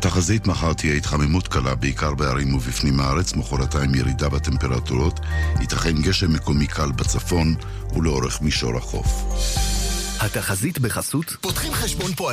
התחזית מחר תהיה התחממות קלה בעיקר בערים ובפנים הארץ, מחרתיים ירידה בטמפרטורות, ייתכן גשם מקומי קל בצפון ולאורך מישור החוף. התחזית בחסות פותחים חשבון פועל